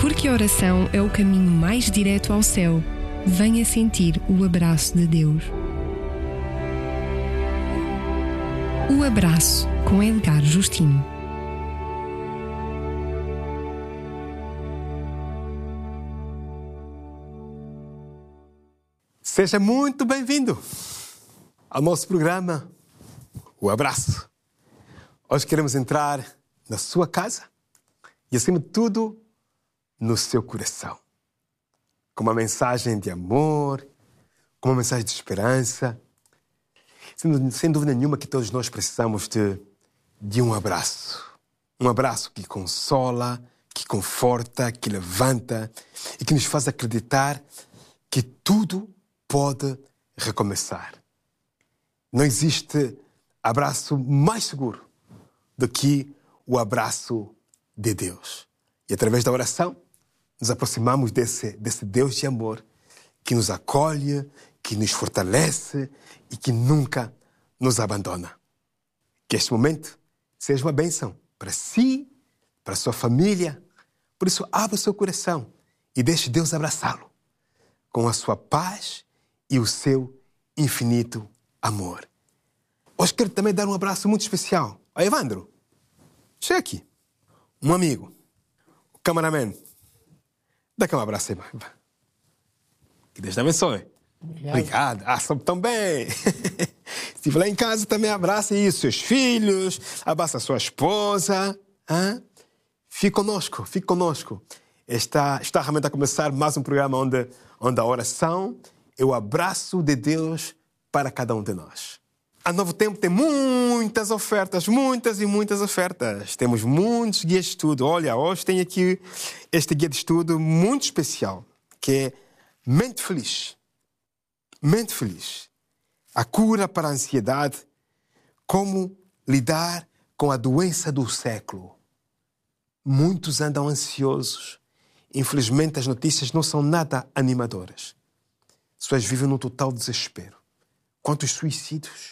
Porque a oração é o caminho mais direto ao céu. Venha sentir o abraço de Deus. O Abraço, com Edgar Justino. Seja muito bem-vindo ao nosso programa O Abraço. Hoje queremos entrar na sua casa e, acima de tudo, no seu coração. Com uma mensagem de amor, com uma mensagem de esperança. Sem dúvida nenhuma que todos nós precisamos de um abraço. Um abraço que consola, que conforta, que levanta e que nos faz acreditar que tudo pode recomeçar. Não existe abraço mais seguro do que o abraço de Deus. E através da oração, nos aproximamos desse Deus de amor que nos acolhe, que nos fortalece e que nunca nos abandona. Que este momento seja uma bênção para si, para a sua família. Por isso, abra o seu coração e deixe Deus abraçá-lo com a sua paz e o seu infinito amor. Hoje quero também dar um abraço muito especial ao Evandro. Chega aqui. Um amigo. O cameraman. Dá cá um abraço aí. Que Deus te abençoe. Obrigado. Soube tão bem. Se estiver lá em casa, também abraça aí os seus filhos, abraça a sua esposa. Fique conosco, fique conosco. Está realmente a começar mais um programa onde a oração é o abraço de Deus para cada um de nós. A Novo Tempo tem muitas ofertas, muitas e muitas ofertas. Temos muitos guias de estudo. Olha, hoje tem aqui este guia de estudo muito especial, que é Mente Feliz. Mente Feliz. A cura para a ansiedade. Como lidar com a doença do século. Muitos andam ansiosos. Infelizmente, as notícias não são nada animadoras. As pessoas vivem num total desespero. Quantos suicídios?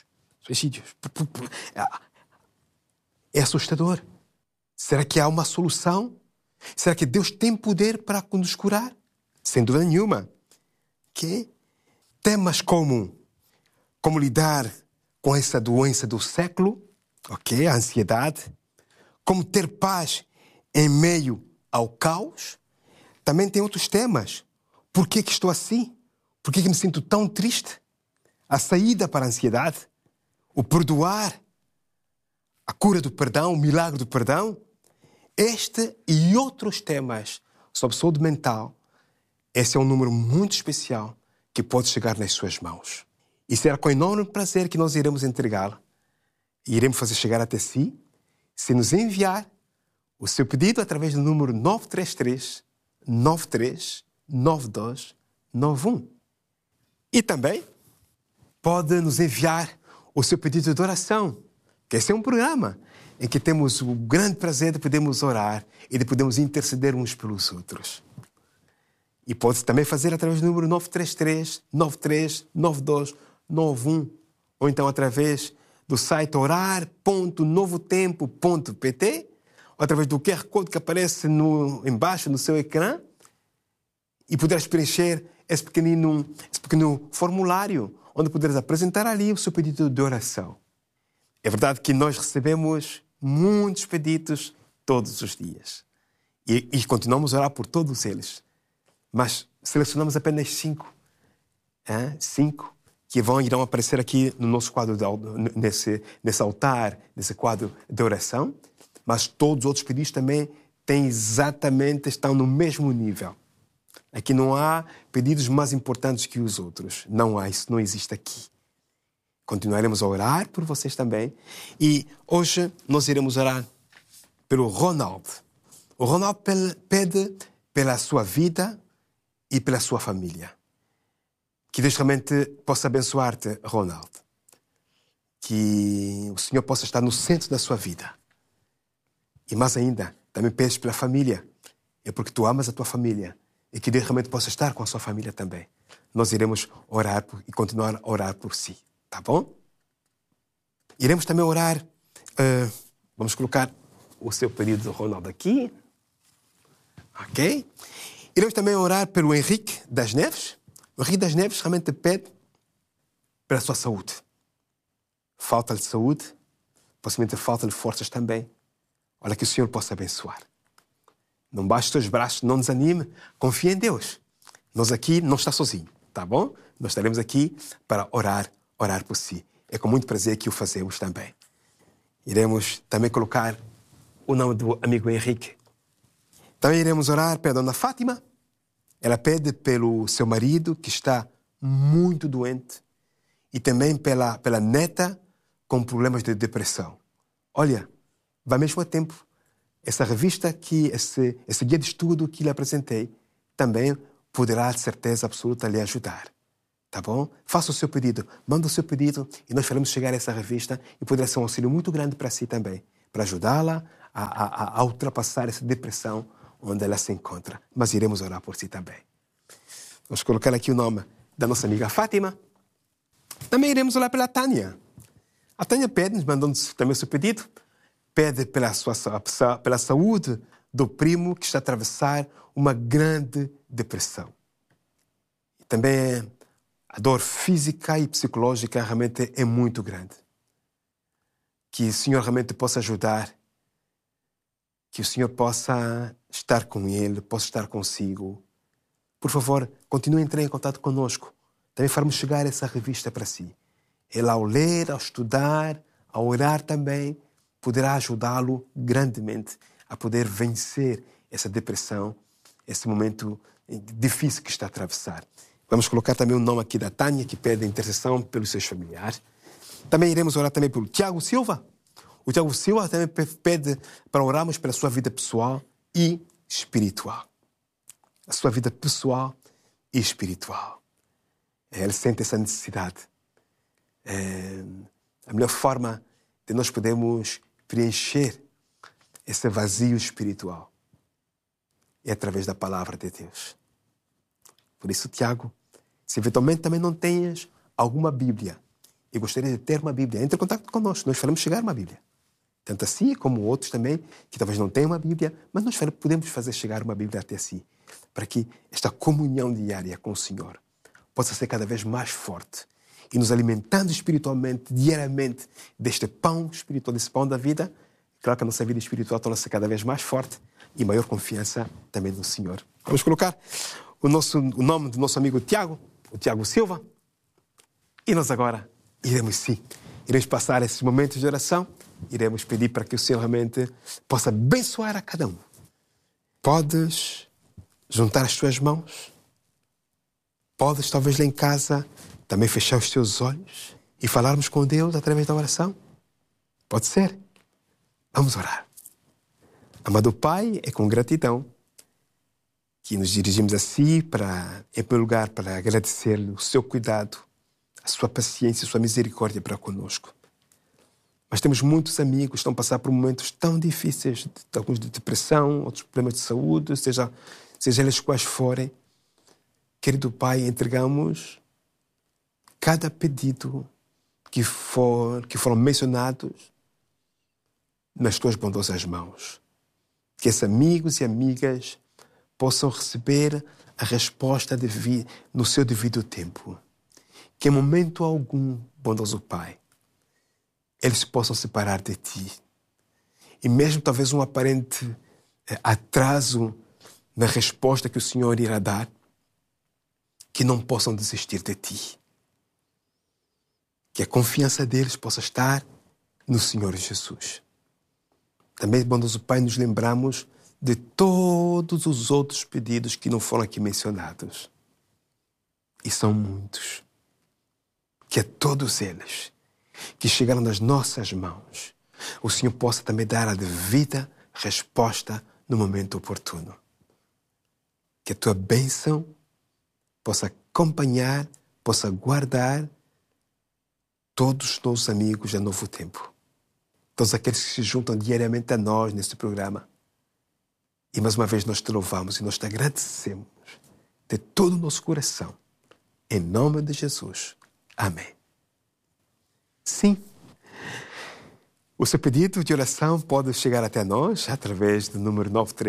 É assustador. Será que há uma solução? Será que Deus tem poder para nos curar? Sem dúvida nenhuma. Temas como lidar com essa doença do século, a ansiedade, como ter paz em meio ao caos. Também tem outros temas. Por que estou assim? Por que me sinto tão triste? A saída para a ansiedade, o perdoar, a cura do perdão, o milagre do perdão. Este e outros temas sobre saúde mental, esse é um número muito especial que pode chegar nas suas mãos. E será com enorme prazer que nós iremos entregá-lo e iremos fazer chegar até si, se nos enviar o seu pedido através do número 933 93 92 91. E também pode nos enviar o seu pedido de oração, que esse é um programa em que temos o grande prazer de podermos orar e de podermos interceder uns pelos outros. E pode também fazer através do número 933 93 92 91 ou então através do site orar.novotempo.pt ou através do QR Code que aparece embaixo no seu ecrã e poderás preencher esse pequeno formulário onde poderes apresentar ali o seu pedido de oração. É verdade que nós recebemos muitos pedidos todos os dias. E continuamos a orar por todos eles. Mas selecionamos apenas 5. 5 que irão aparecer aqui no nosso quadro, nesse altar, nesse quadro de oração. Mas todos os outros pedidos também estão no mesmo nível. Aqui não há pedidos mais importantes que os outros. Não há, isso não existe aqui. Continuaremos a orar por vocês também. E hoje nós iremos orar pelo Ronald. O Ronald pede pela sua vida e pela sua família. Que Deus realmente possa abençoar-te, Ronald. Que o Senhor possa estar no centro da sua vida. E mais ainda, também pedes pela família. É porque tu amas a tua família. E que Deus realmente possa estar com a sua família também. Nós iremos orar e continuar a orar por si. Tá bom? Iremos também orar. Vamos colocar o seu pedido do Ronald aqui. Ok? Iremos também orar pelo Henrique das Neves. O Henrique das Neves realmente pede pela sua saúde. Falta de saúde, possivelmente falta de forças também. Olha, que o Senhor possa abençoar. Não baixe os teus braços, não desanime, confia em Deus. Nós aqui não está sozinho, tá bom? Nós estaremos aqui para orar por si. É com muito prazer que o fazemos também. Iremos também colocar o nome do amigo Henrique. Também iremos orar pela dona Fátima. Ela pede pelo seu marido, que está muito doente, e também pela neta com problemas de depressão. Olha, vai mesmo a tempo. Essa revista, esse guia de estudo que lhe apresentei, também poderá, de certeza absoluta, lhe ajudar. Tá bom? Faça o seu pedido, manda o seu pedido e nós faremos chegar essa revista e poderá ser um auxílio muito grande para si também, para ajudá-la a ultrapassar essa depressão onde ela se encontra. Mas iremos orar por si também. Vamos colocar aqui o nome da nossa amiga Fátima. Também iremos orar pela Tânia. A Tânia pede, nos mandando também o seu pedido, pede pela saúde do primo que está a atravessar uma grande depressão. E também a dor física e psicológica realmente é muito grande. Que o Senhor realmente possa ajudar, que o Senhor possa estar com ele, possa estar consigo. Por favor, continue a entrar em contato conosco. Também faremos chegar essa revista para si. Ela, ao ler, ao estudar, ao orar também, poderá ajudá-lo grandemente a poder vencer essa depressão, esse momento difícil que está a atravessar. Vamos colocar também o nome aqui da Tânia, que pede intercessão pelos seus familiares. Também iremos orar também pelo Tiago Silva. O Tiago Silva também pede para orarmos pela sua vida pessoal e espiritual. A sua vida pessoal e espiritual. Ele sente essa necessidade. A melhor forma de nós podermos preencher esse vazio espiritual é através da palavra de Deus. Por isso, Tiago, se eventualmente também não tenhas alguma Bíblia e gostaria de ter uma Bíblia, entre em contato conosco, nós faremos chegar uma Bíblia. Tanto assim como outros também, que talvez não tenham uma Bíblia, mas nós podemos fazer chegar uma Bíblia até si, para que esta comunhão diária com o Senhor possa ser cada vez mais forte e nos alimentando espiritualmente, diariamente, deste pão espiritual, desse pão da vida. Claro que a nossa vida espiritual torna-se cada vez mais forte e maior confiança também no Senhor. Vamos colocar o nome do nosso amigo Tiago, o Tiago Silva. E nós agora iremos passar esses momentos de oração, iremos pedir para que o Senhor realmente possa abençoar a cada um. Podes juntar as tuas mãos, podes talvez lá em casa também fechar os teus olhos e falarmos com Deus através da oração. Pode ser? Vamos orar. Amado Pai, é com gratidão que nos dirigimos a Si em primeiro lugar, para agradecer-lhe o seu cuidado, a sua paciência, a sua misericórdia para conosco. Mas temos muitos amigos que estão a passar por momentos tão difíceis, alguns de depressão, outros problemas de saúde, seja eles quais forem. Querido Pai, entregamos cada pedido que foram mencionados nas Tuas bondosas mãos. Que esses amigos e amigas possam receber a resposta no seu devido tempo. Que em momento algum, bondoso Pai, eles se possam separar de Ti. E mesmo talvez um aparente atraso na resposta que o Senhor irá dar, que não possam desistir de Ti. Que a confiança deles possa estar no Senhor Jesus. Também, bondoso Pai, nos lembramos de todos os outros pedidos que não foram aqui mencionados. E são muitos. Que a todos eles que chegaram nas nossas mãos, o Senhor possa também dar a devida resposta no momento oportuno. Que a Tua bênção possa acompanhar, possa guardar todos os nossos amigos de Novo Tempo. Todos aqueles que se juntam diariamente a nós neste programa. E mais uma vez nós Te louvamos e nós Te agradecemos de todo o nosso coração. Em nome de Jesus. Amém. Sim. O seu pedido de oração pode chegar até nós através do número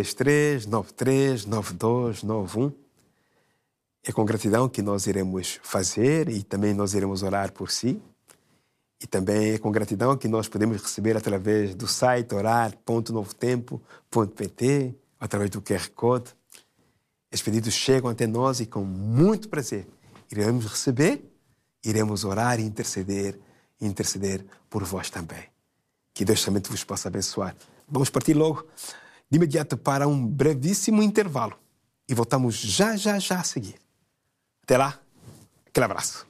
933-939291. É com gratidão que nós iremos fazer e também nós iremos orar por si. E também é com gratidão que nós podemos receber através do site orar.novotempo.pt, através do QR Code. Os pedidos chegam até nós e com muito prazer iremos receber, iremos orar e interceder por vós também. Que Deus também vos possa abençoar. Vamos partir logo de imediato para um brevíssimo intervalo e voltamos já a seguir. Até lá, aquele abraço.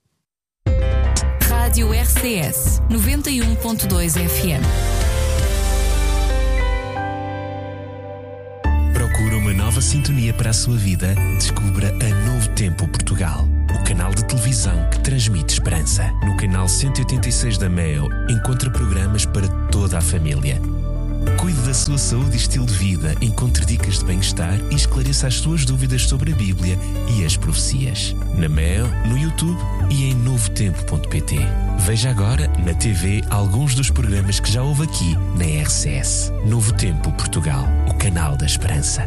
Rádio RCS 91.2 FM. Procura uma nova sintonia para a sua vida? Descubra a Novo Tempo Portugal, o canal de televisão que transmite esperança. No canal 186 da MEO, encontra programas para toda a família. Cuide da sua saúde e estilo de vida, encontre dicas de bem-estar e esclareça as suas dúvidas sobre a Bíblia e as profecias. Na MEO, no YouTube e em novotempo.pt. Veja agora, na TV, alguns dos programas que já houve aqui na RCS. Novo Tempo Portugal, o canal da esperança.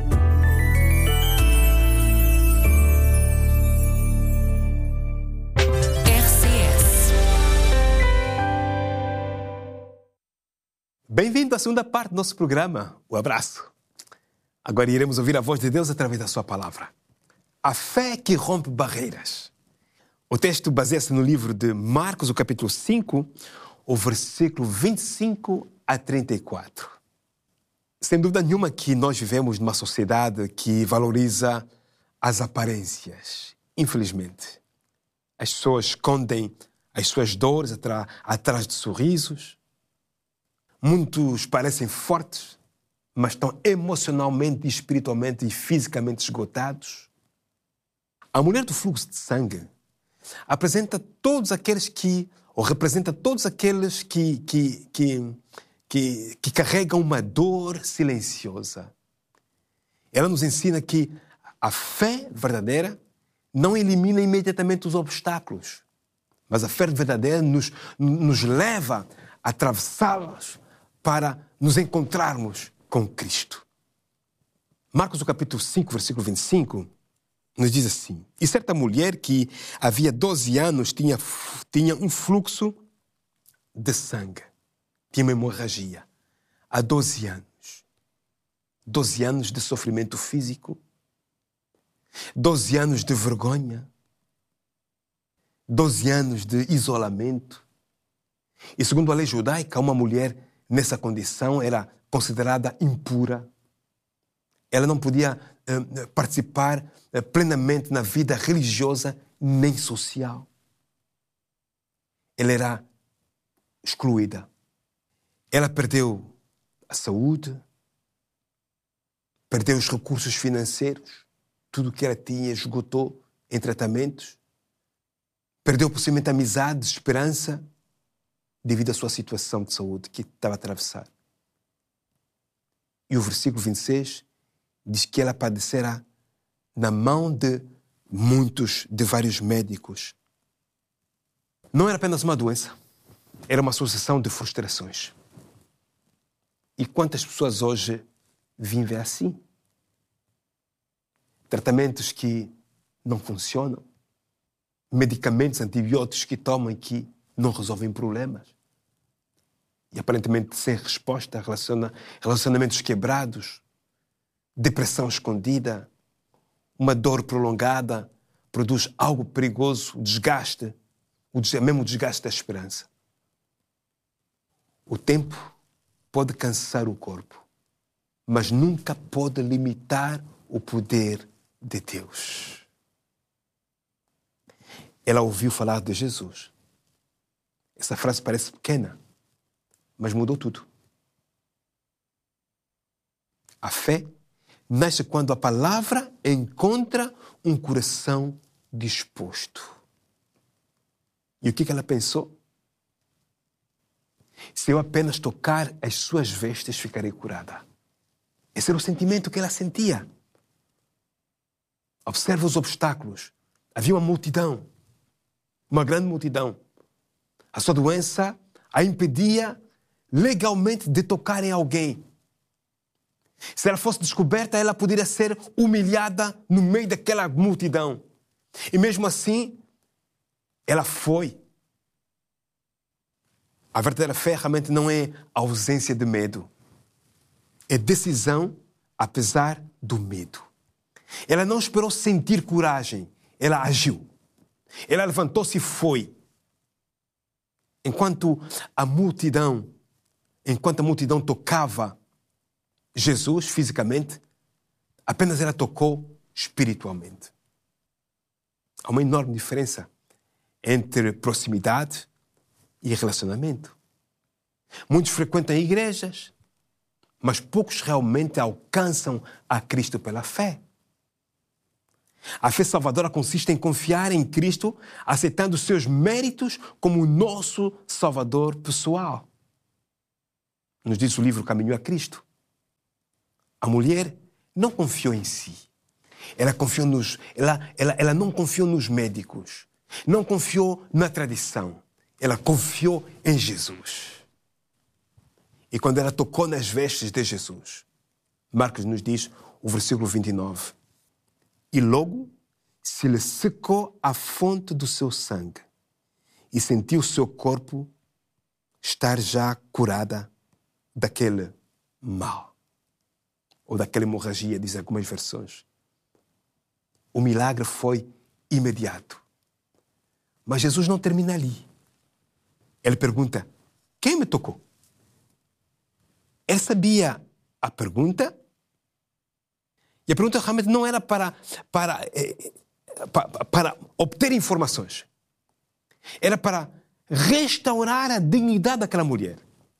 Bem-vindo à segunda parte do nosso programa, o Abraço. Agora iremos ouvir a voz de Deus através da sua palavra. A fé que rompe barreiras. O texto baseia-se no livro de Marcos, o capítulo 5, o versículo 25 a 34. Sem dúvida nenhuma que nós vivemos numa sociedade que valoriza as aparências. Infelizmente, as pessoas escondem as suas dores atrás de sorrisos. Muitos parecem fortes, mas estão emocionalmente, espiritualmente e fisicamente esgotados. A mulher do fluxo de sangue representa todos aqueles que carregam uma dor silenciosa. Ela nos ensina que a fé verdadeira não elimina imediatamente os obstáculos, mas a fé verdadeira nos leva a atravessá-los para nos encontrarmos com Cristo. Marcos, o capítulo 5, versículo 25, nos diz assim: E certa mulher que havia 12 anos tinha um fluxo de sangue, tinha uma hemorragia, há 12 anos. 12 anos de sofrimento físico, 12 anos de vergonha, 12 anos de isolamento. E segundo a lei judaica, uma mulher nessa condição era considerada impura. Ela não podia participar plenamente na vida religiosa nem social. Ela era excluída. Ela perdeu a saúde, perdeu os recursos financeiros, tudo o que ela tinha esgotou em tratamentos, perdeu possivelmente amizade, esperança, devido à sua situação de saúde que estava a atravessar. E o versículo 26 diz que ela padecera na mão de vários médicos. Não era apenas uma doença, era uma sucessão de frustrações. E quantas pessoas hoje vivem assim? Tratamentos que não funcionam, medicamentos, antibióticos que tomam e que não resolvem problemas. E aparentemente sem resposta, relacionamentos quebrados, depressão escondida, uma dor prolongada produz algo perigoso, desgaste, mesmo o desgaste da esperança. O tempo pode cansar o corpo, mas nunca pode limitar o poder de Deus. Ela ouviu falar de Jesus. Essa frase parece pequena, mas mudou tudo. A fé nasce quando a palavra encontra um coração disposto. E o que ela pensou? Se eu apenas tocar as suas vestes, ficarei curada. Esse era o sentimento que ela sentia. Observa os obstáculos. Havia uma multidão, uma grande multidão. A sua doença a impedia legalmente de tocar em alguém. Se ela fosse descoberta, ela poderia ser humilhada no meio daquela multidão. E mesmo assim, ela foi. A verdadeira fé realmente não é ausência de medo. É decisão apesar do medo. Ela não esperou sentir coragem. Ela agiu. Ela levantou-se e foi. Enquanto a multidão tocava Jesus fisicamente, apenas ela tocou espiritualmente. Há uma enorme diferença entre proximidade e relacionamento. Muitos frequentam igrejas, mas poucos realmente alcançam a Cristo pela fé. A fé salvadora consiste em confiar em Cristo, aceitando os seus méritos como o nosso Salvador pessoal. Nos diz o livro Caminho a Cristo. A mulher não confiou em si. Ela não confiou nos médicos. Não confiou na tradição. Ela confiou em Jesus. E quando ela tocou nas vestes de Jesus, Marcos nos diz, o versículo 29, e logo se lhe secou a fonte do seu sangue e sentiu o seu corpo estar já curada daquele mal. Ou daquela hemorragia, diz algumas versões. O milagre foi imediato. Mas Jesus não termina ali. Ele pergunta, quem me tocou? Ele sabia a pergunta, e a pergunta realmente não era para obter informações. Era para restaurar a dignidade daquela mulher.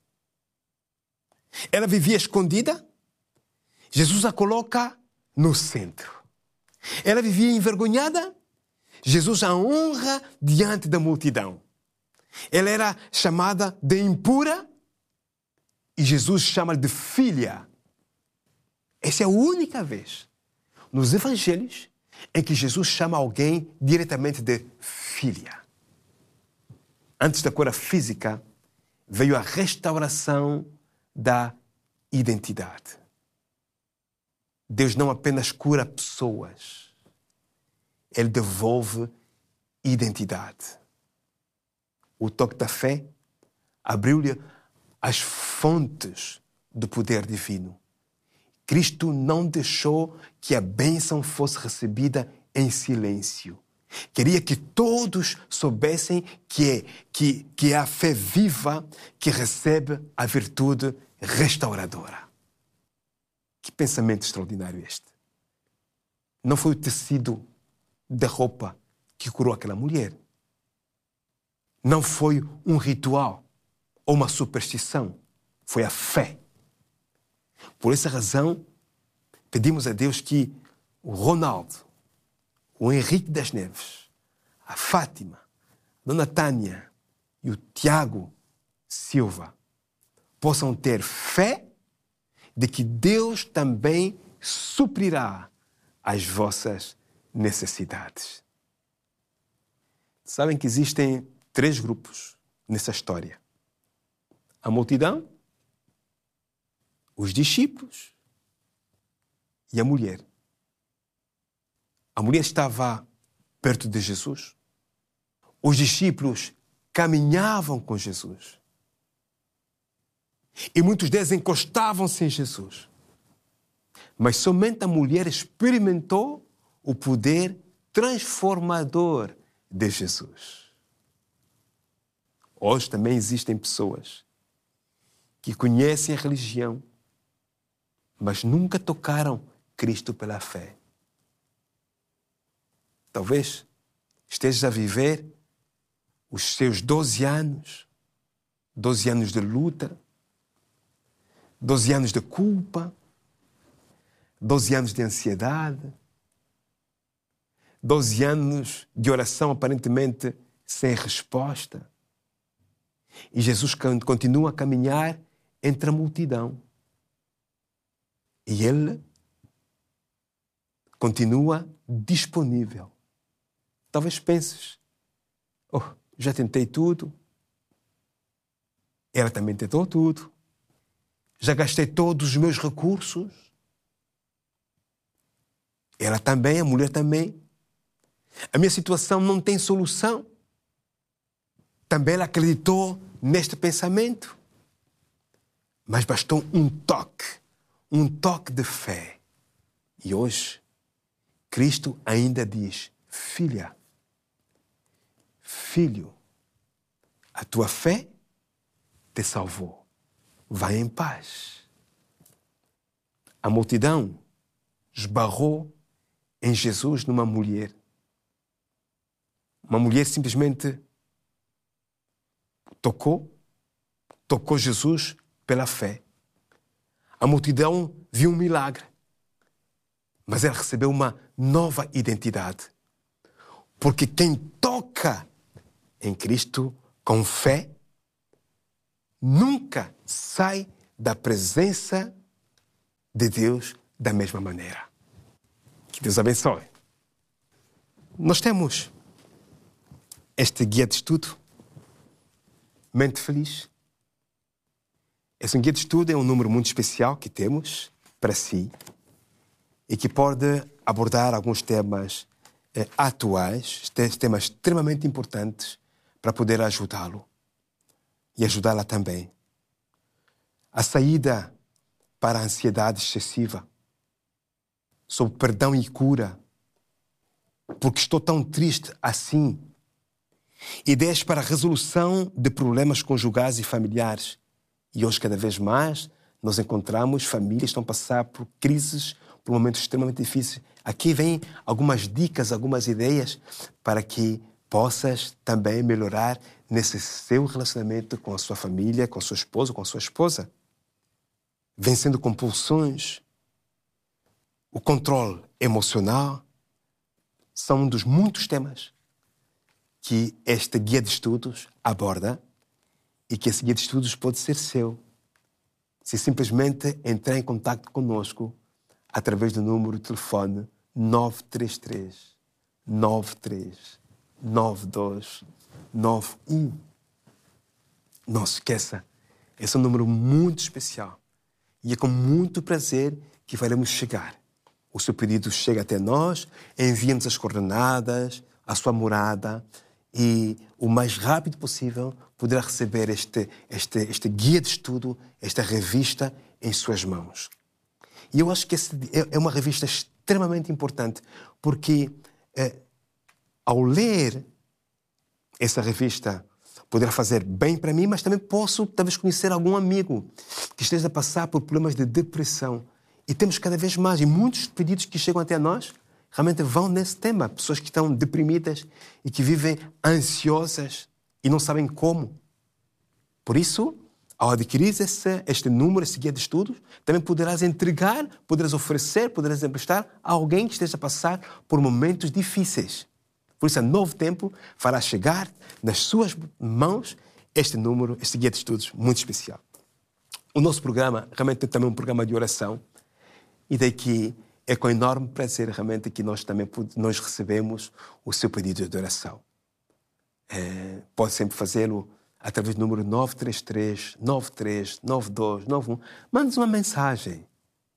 Ela vivia escondida, Jesus a coloca no centro. Ela vivia envergonhada, Jesus a honra diante da multidão. Ela era chamada de impura e Jesus chama de filha. Essa é a única vez nos evangelhos em que Jesus chama alguém diretamente de filha. Antes da cura física, veio a restauração da identidade. Deus não apenas cura pessoas, Ele devolve identidade. O toque da fé abriu-lhe as fontes do poder divino. Cristo não deixou que a bênção fosse recebida em silêncio. Queria que todos soubessem que é a fé viva que recebe a virtude restauradora. Que pensamento extraordinário este. Não foi o tecido da roupa que curou aquela mulher. Não foi um ritual ou uma superstição. Foi a fé. Por essa razão, pedimos a Deus que o Ronaldo, o Henrique das Neves, a Fátima, a Dona Tânia e o Tiago Silva possam ter fé de que Deus também suprirá as vossas necessidades. Sabem que existem 3 grupos nessa história. A multidão, os discípulos e a mulher. A mulher estava perto de Jesus. Os discípulos caminhavam com Jesus. E muitos deles encostavam-se em Jesus. Mas somente a mulher experimentou o poder transformador de Jesus. Hoje também existem pessoas que conhecem a religião, mas nunca tocaram Cristo pela fé. Talvez estejas a viver os seus 12 anos de luta, 12 anos de culpa, 12 anos de ansiedade, 12 anos de oração aparentemente sem resposta. E Jesus continua a caminhar entre a multidão. E Ele continua disponível. Talvez penses, já tentei tudo. Ela também tentou tudo. Já gastei todos os meus recursos. Ela também, a mulher também. A minha situação não tem solução. Também ela acreditou neste pensamento. Mas bastou um toque de fé. E hoje, Cristo ainda diz: filha, filho, a tua fé te salvou. Vai em paz. A multidão esbarrou em Jesus numa mulher. Uma mulher simplesmente tocou Jesus pela fé. A multidão viu um milagre, mas ela recebeu uma nova identidade. Porque quem toca em Cristo com fé nunca sai da presença de Deus da mesma maneira. Que Deus abençoe. Nós temos este guia de estudo, Mente Feliz. Esse guia de estudo é um número muito especial que temos para si e que pode abordar alguns temas atuais, temas extremamente importantes para poder ajudá-lo e ajudá-la também. A saída para a ansiedade excessiva, sobre perdão e cura, porque estou tão triste assim. Ideias para a resolução de problemas conjugais e familiares. E hoje, cada vez mais, nós encontramos famílias que estão a passar por crises, por momentos extremamente difíceis. Aqui vêm algumas dicas, algumas ideias para que possas também melhorar nesse seu relacionamento com a sua família, com a sua esposa, com a sua esposa. Vencendo compulsões, o controle emocional, são um dos muitos temas que este guia de estudos aborda e que esse guia de estudos pode ser seu se simplesmente entrar em contato conosco através do número de telefone 933 93 92 91. Não se esqueça, esse é um número muito especial e é com muito prazer que faremos chegar. O seu pedido chega até nós, envia-nos as coordenadas, a sua morada e o mais rápido possível poderá receber este guia de estudo, esta revista em suas mãos. E eu acho que é uma revista extremamente importante porque ao ler essa revista poderá fazer bem para mim, mas também posso talvez conhecer algum amigo que esteja a passar por problemas de depressão. E temos cada vez mais, e muitos pedidos que chegam até nós realmente vão nesse tema. Pessoas que estão deprimidas e que vivem ansiosas e não sabem como. Por isso, ao adquirir este número, esse guia de estudos, também poderás entregar, poderás oferecer, poderás emprestar a alguém que esteja a passar por momentos difíceis. Por isso, a Novo Tempo fará chegar nas suas mãos este número, este guia de estudos muito especial. O nosso programa realmente é também um programa de oração. E daí que é com enorme prazer realmente que nós também recebemos o seu pedido de oração. Pode sempre fazê-lo através do número 933 93 92 91. Mande-nos uma mensagem.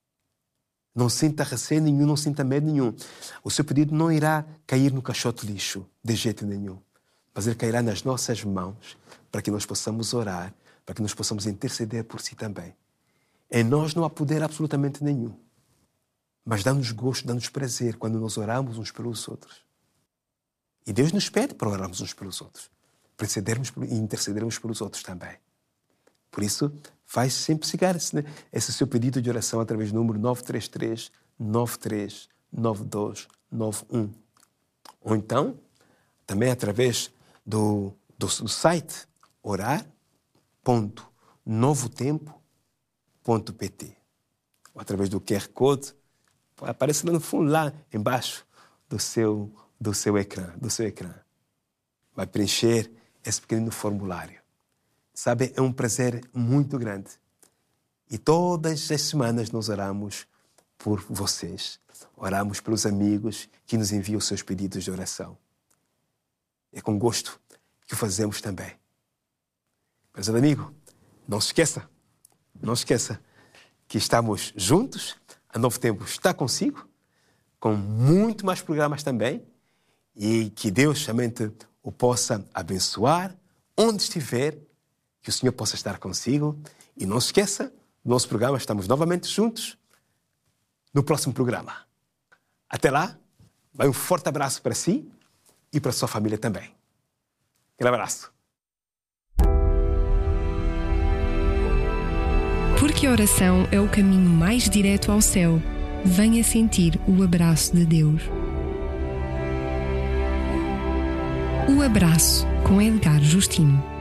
Não sinta receio nenhum, não sinta medo nenhum. O seu pedido não irá cair no caixote lixo, de jeito nenhum. Mas ele cairá nas nossas mãos para que nós possamos orar, para que nós possamos interceder por si também. Em nós não há poder absolutamente nenhum. Mas dá-nos gosto, dá-nos prazer quando nós oramos uns pelos outros. E Deus nos pede para orarmos uns pelos outros. Para intercedermos pelos outros também. Por isso, faz sempre chegar esse seu pedido de oração através do número 933 93 92 91. Ou então, também através do site orar.novotempo.pt. Ou através do QR Code, aparece lá no fundo, lá embaixo do seu ecrã. Vai preencher esse pequeno formulário. Sabe, é um prazer muito grande. E todas as semanas nós oramos por vocês. Oramos pelos amigos que nos enviam os seus pedidos de oração. É com gosto que o fazemos também. Prezado amigo, não se esqueça, que estamos juntos. A Novo Tempo está consigo, com muito mais programas também, e que Deus somente o possa abençoar onde estiver, que o Senhor possa estar consigo. E não se esqueça, do nosso programa estamos novamente juntos no próximo programa. Até lá, vai um forte abraço para si e para a sua família também. Aquele abraço. Porque a oração é o caminho mais direto ao céu, venha sentir o abraço de Deus. O Abraço, com Edgar Justino.